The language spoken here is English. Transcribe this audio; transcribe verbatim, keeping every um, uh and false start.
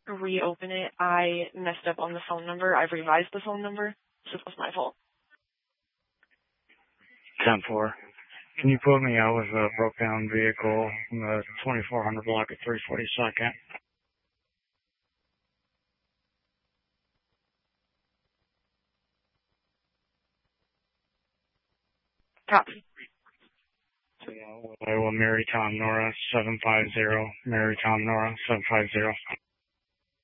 reopen it. I messed up on the phone number. I've revised the phone number, so it was my fault. ten four. Can you put me out with a broke down vehicle in the twenty-four hundred block at three forty-second? Copy. Iowa, Mary Tom Nora seven five zero. Mary Tom Nora seven five zero.